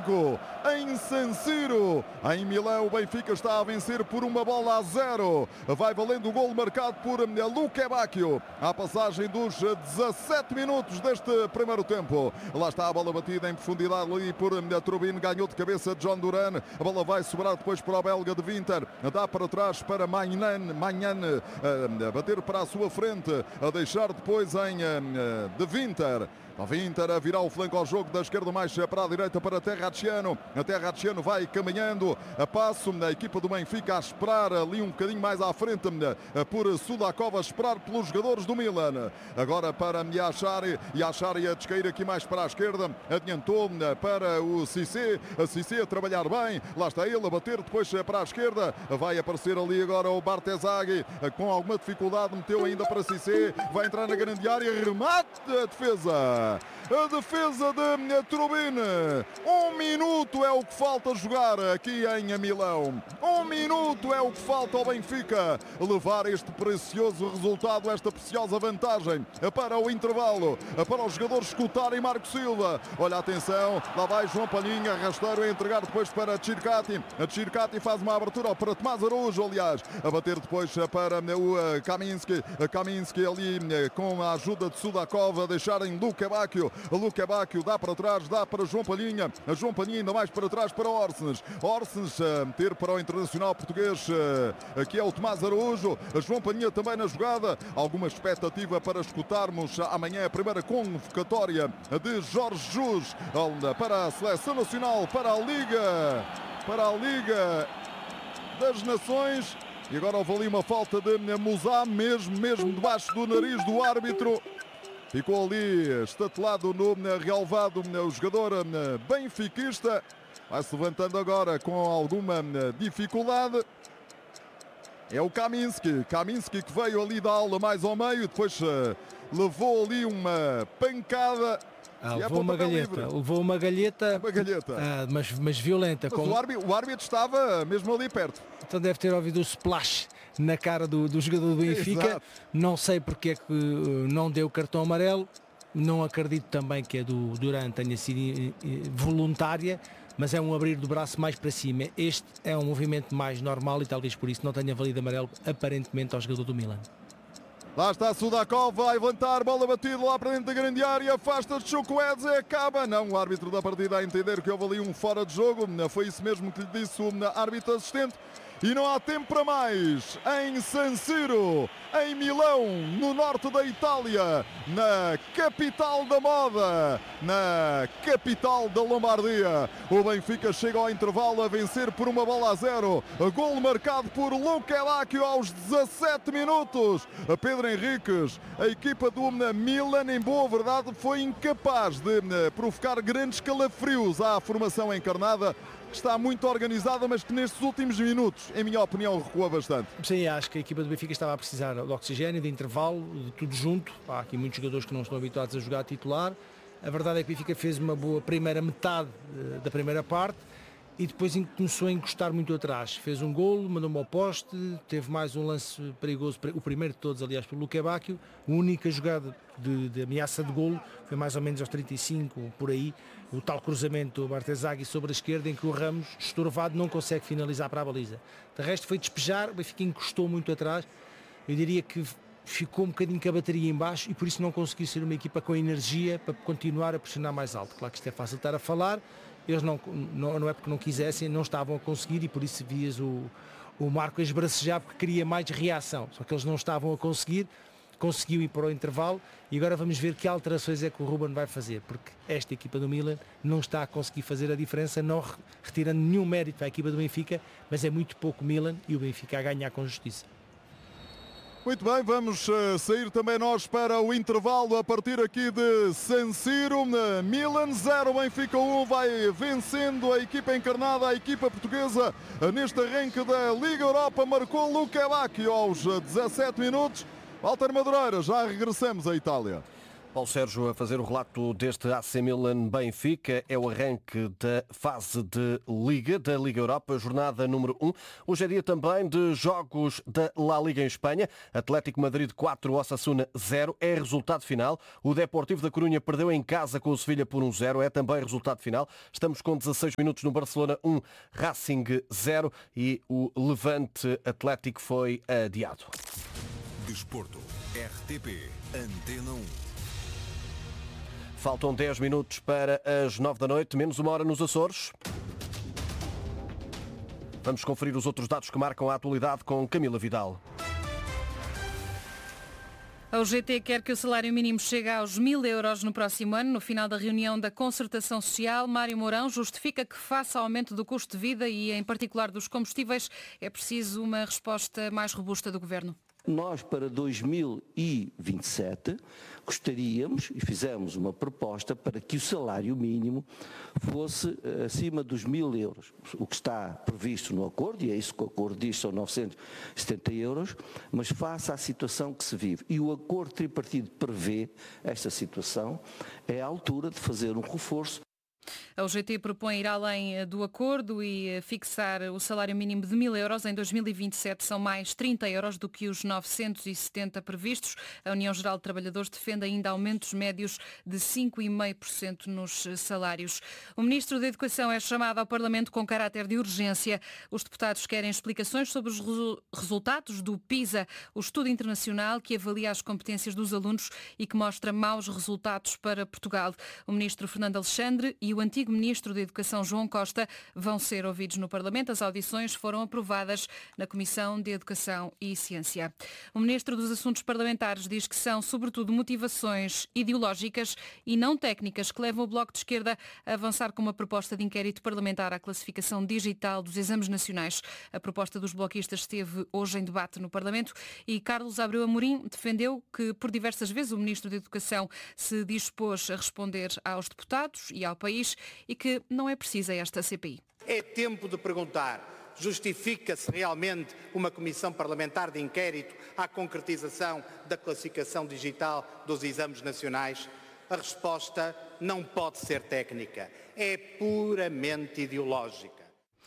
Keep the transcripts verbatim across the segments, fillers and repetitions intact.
jogo em San Siro. Em Milão, o Benfica está a vencer por uma bola a zero. Vai valendo o gol marcado por Luque Bacchio à passagem dos dezassete minutos deste primeiro tempo. Lá está a bola batida em profundidade ali por Trubin, ganhou de cabeça John Duran. A bola vai sobrar depois para o belga de Winter, dá para trás para Magnan, Magnan a bater para a sua frente, a deixar depois em de Winter. A Winter a virar o flanco ao jogo da esquerda mais para a direita para Terracciano. A Terracciano vai caminhando a passo. A equipa do Benfica a esperar ali um bocadinho mais à frente por Sudakov, a esperar pelos jogadores do Milan. Agora para Yashari. Yashari a descair aqui mais para a esquerda. Adiantou para o Cissé. A Cissé a trabalhar bem. Lá está ele a bater depois para a esquerda. Vai aparecer ali agora o Bartezaghi com alguma dificuldade. Meteu ainda para Cissé. Vai entrar na grande área. Remate a defesa. A defesa de Trubin. Um minuto é o que falta jogar aqui em Milão. Um minuto é o que falta ao Benfica levar este precioso resultado, esta preciosa vantagem para o intervalo, para os jogadores escutarem Marco Silva. Olha, atenção, lá vai João Palhinha, rasteiro a entregar depois para Circati. A Circati faz uma abertura para Tomás Araújo, aliás, a bater depois para o Kaminski. Kaminski ali com a ajuda de Sudakov a deixarem Luque Bacchio. Luque Bacchio dá para trás, dá para João Palhinha. João Palhinha ainda mais para trás para Orsnes. Orsnes a meter para o internacional português, aqui é o Tomás Araújo. João Palhinha também na jogada. Alguma expectativa para escutarmos amanhã a primeira convocatória de Jorge Jesus para a Seleção Nacional, para a Liga, para a Liga das Nações. E agora houve ali uma falta de Musá, mesmo, mesmo debaixo do nariz do árbitro. Ficou ali estatelado no relvado o jogador benfiquista. Vai-se levantando agora com alguma dificuldade. É o Kaminski. Kaminski que veio ali da aula mais ao meio. Depois uh, levou ali uma pancada. Ah, levou, é uma galheta, levou uma galheta. Uma galheta. Ah, mas, mas violenta. Mas com... o, árbitro, o árbitro estava mesmo ali perto. Então deve ter ouvido o splash na cara do, do jogador do Benfica. Exato. Não sei porque é que não deu cartão amarelo. Não acredito também que a do Duran tenha sido voluntária, mas é um abrir do braço mais para cima. Este é um movimento mais normal e talvez por isso não tenha valido amarelo aparentemente ao jogador do Milan. Lá está Sudakov, vai levantar, bola batida lá para dentro da grande área, afasta-se de Chukwueze, acaba. Não, o árbitro da partida a entender que houve ali um fora de jogo, foi isso mesmo que lhe disse o árbitro assistente. E não há tempo para mais. Em San Siro, em Milão, no norte da Itália, na capital da moda, na capital da Lombardia, o Benfica chega ao intervalo a vencer por uma bola a zero. Gol marcado por Luque Bacchio aos dezassete minutos. Pedro Henriques, a equipa do Milan, em boa verdade, foi incapaz de provocar grandes calafrios à formação encarnada, que está muito organizada, mas que nestes últimos minutos, em minha opinião, recua bastante. Sim, acho que a equipa do Benfica estava a precisar de oxigênio, de intervalo, de tudo junto. Há aqui muitos jogadores que não estão habituados a jogar titular. A verdade é que o Benfica fez uma boa primeira metade uh, da primeira parte e depois começou a encostar muito atrás. Fez um golo, mandou-me ao poste, teve mais um lance perigoso, o primeiro de todos, aliás, pelo Luque Bacchio. A única jogada de, de ameaça de golo foi mais ou menos aos trinta e cinco, por aí, o tal cruzamento do Bartezaghi sobre a esquerda, em que o Ramos, estorvado, não consegue finalizar para a baliza. De resto foi despejar, o Benfica encostou muito atrás. Eu diria que ficou um bocadinho com a bateria em baixo e por isso não conseguiu ser uma equipa com energia para continuar a pressionar mais alto. Claro que isto é fácil estar a falar, eles não, não, não é porque não quisessem, não estavam a conseguir e por isso vias o, o Marco a esbracejar porque queria mais reação, só que eles não estavam a conseguir. Conseguiu ir para o intervalo e agora vamos ver que alterações é que o Ruben vai fazer, porque esta equipa do Milan não está a conseguir fazer a diferença, não retirando nenhum mérito à equipa do Benfica, mas é muito pouco Milan e o Benfica a ganhar com justiça. Muito bem, vamos uh, sair também nós para o intervalo a partir aqui de San Siro. Uh, Milan zero, Benfica um, vai vencendo a equipa encarnada, a equipa portuguesa uh, neste arranque da Liga Europa. Marcou Luque Bacchio aos uh, dezassete minutos. Walter Madureira, já regressamos à Itália. Paulo Sérgio a fazer o relato deste A C Milan-Benfica. É o arranque da fase de Liga, da Liga Europa, jornada número um. Hoje é dia também de jogos da La Liga em Espanha. Atlético Madrid quatro, Osasuna zero. É resultado final. O Deportivo da Corunha perdeu em casa com o Sevilha por um zero. É também resultado final. Estamos com dezasseis minutos no Barcelona um, Racing zero. E o Levante Atlético foi adiado. Desporto, R T P, Antena um. Faltam dez minutos para as nove da noite, menos uma hora nos Açores. Vamos conferir os outros dados que marcam a atualidade com Camila Vidal. A U G T quer que o salário mínimo chegue aos mil euros no próximo ano. No final da reunião da Concertação Social, Mário Mourão justifica que, face ao aumento do custo de vida e, em particular, dos combustíveis, é preciso uma resposta mais robusta do Governo. Nós, para dois mil e vinte e sete, gostaríamos e fizemos uma proposta para que o salário mínimo fosse acima dos mil euros. O que está previsto no acordo, e é isso que o acordo diz, são novecentos e setenta euros, mas face à situação que se vive. E o acordo tripartido prevê esta situação, é a altura de fazer um reforço. A U G T propõe ir além do acordo e fixar o salário mínimo de mil euros. Em dois mil e vinte e sete são mais trinta euros do que os novecentos e setenta previstos. A União Geral de Trabalhadores defende ainda aumentos médios de cinco vírgula cinco por cento nos salários. O Ministro da Educação é chamado ao Parlamento com caráter de urgência. Os deputados querem explicações sobre os resu- resultados do PISA, o estudo internacional que avalia as competências dos alunos e que mostra maus resultados para Portugal. O Ministro Fernando Alexandre e o antigo Ministro da Educação João Costa vão ser ouvidos no Parlamento. As audições foram aprovadas na Comissão de Educação e Ciência. O Ministro dos Assuntos Parlamentares diz que são, sobretudo, motivações ideológicas e não técnicas que levam o Bloco de Esquerda a avançar com uma proposta de inquérito parlamentar à classificação digital dos exames nacionais. A proposta dos bloquistas esteve hoje em debate no Parlamento e Carlos Abreu Amorim defendeu que, por diversas vezes, o Ministro da Educação se dispôs a responder aos deputados e ao país e que não é precisa esta C P I. É tempo de perguntar, justifica-se realmente uma comissão parlamentar de inquérito à concretização da classificação digital dos exames nacionais? A resposta não pode ser técnica, é puramente ideológica.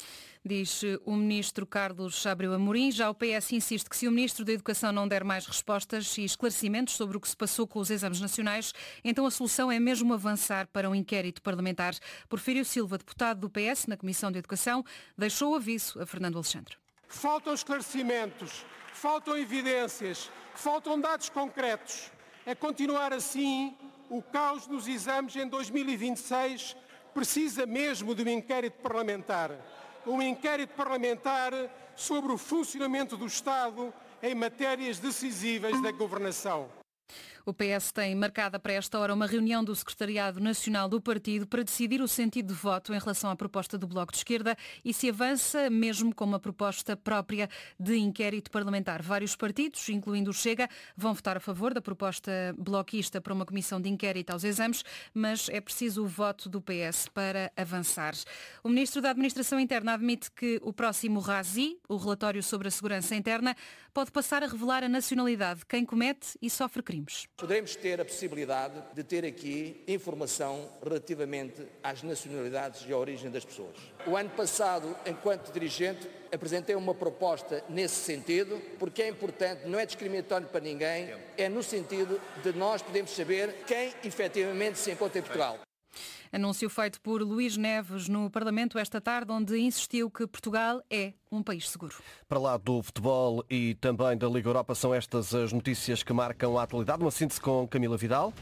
Diz o Ministro Carlos Abreu Amorim. Já o P S insiste que se o Ministro da Educação não der mais respostas e esclarecimentos sobre o que se passou com os exames nacionais, então a solução é mesmo avançar para um inquérito parlamentar. Porfírio Silva, deputado do P S na Comissão de Educação, deixou o aviso a Fernando Alexandre. Faltam esclarecimentos, faltam evidências, faltam dados concretos. A continuar assim, o caos nos exames em dois mil e vinte e seis precisa mesmo de um inquérito parlamentar. Um inquérito parlamentar sobre o funcionamento do Estado em matérias decisivas da governação. O P S tem marcada para esta hora uma reunião do Secretariado Nacional do Partido para decidir o sentido de voto em relação à proposta do Bloco de Esquerda e se avança mesmo com uma proposta própria de inquérito parlamentar. Vários partidos, incluindo o Chega, vão votar a favor da proposta bloquista para uma comissão de inquérito aos exames, mas é preciso o voto do P S para avançar. O Ministro da Administração Interna admite que o próximo RASI, o relatório sobre a segurança interna, pode passar a revelar a nacionalidade de quem comete e sofre crimes. Poderemos ter a possibilidade de ter aqui informação relativamente às nacionalidades e à origem das pessoas. O ano passado, enquanto dirigente, apresentei uma proposta nesse sentido, porque é importante, não é discriminatório para ninguém, é no sentido de nós podermos saber quem efetivamente se encontra em Portugal. Anúncio feito por Luís Neves no Parlamento esta tarde, onde insistiu que Portugal é um país seguro. Para lá do futebol e também da Liga Europa, são estas as notícias que marcam a atualidade. Uma síntese com Camila Vidal.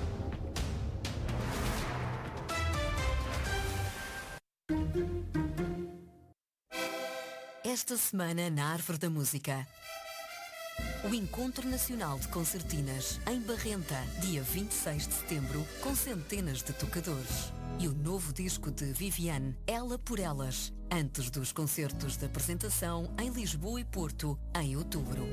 Esta semana na Árvore da Música. O Encontro Nacional de Concertinas, em Barrenta, dia vinte e seis de setembro, com centenas de tocadores. E o novo disco de Viviane, Ela por Elas, antes dos concertos de apresentação em Lisboa e Porto, em outubro.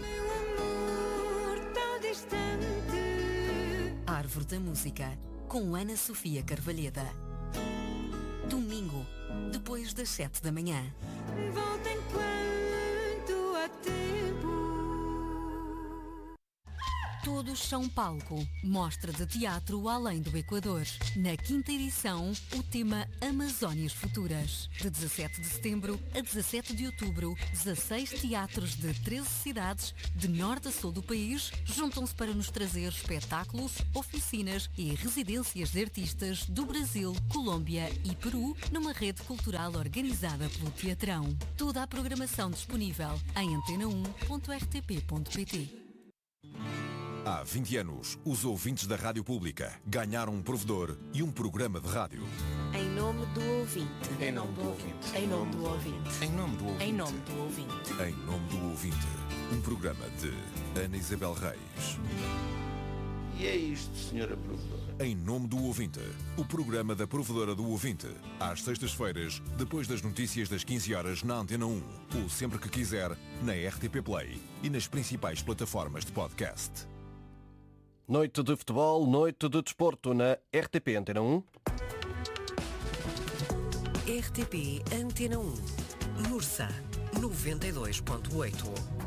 Árvore da Música, com Ana Sofia Carvalheda. Domingo, depois das sete da manhã. Volta enquanto há tempo. Todos são palco. Mostra de teatro além do Equador. Na quinta edição, o tema Amazónias Futuras. De dezassete de setembro a dezassete de outubro, dezasseis teatros de treze cidades, de norte a sul do país, juntam-se para nos trazer espetáculos, oficinas e residências de artistas do Brasil, Colômbia e Peru, numa rede cultural organizada pelo Teatrão. Toda a programação disponível em antena um ponto r t p ponto p t. Há vinte anos, os ouvintes da Rádio Pública ganharam um provedor e um programa de rádio. Em nome do ouvinte. Em nome do ouvinte. Em nome do ouvinte. Em nome do ouvinte. Em nome do ouvinte. Em nome do ouvinte. Um programa de Ana Isabel Reis. E é isto, senhora Provedora. Em nome do ouvinte. O programa da Provedora do Ouvinte. Às sextas-feiras, depois das notícias das quinze horas na Antena um. Ou sempre que quiser, na R T P Play e nas principais plataformas de podcast. Noite de futebol, noite de desporto na R T P Antena um. R T P Antena um. Mursa, noventa e dois ponto oito.